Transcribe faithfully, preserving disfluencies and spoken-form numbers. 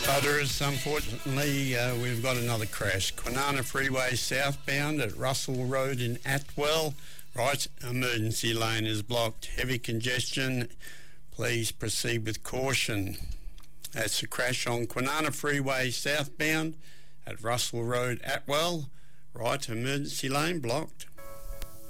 Butters, unfortunately, uh, we've got another crash. Kwinana Freeway southbound at Russell Road in Atwell. Right, emergency lane is blocked. Heavy congestion. Please proceed with caution. That's a crash on Kwinana Freeway southbound at Russell Road, Atwell. Right, emergency lane blocked.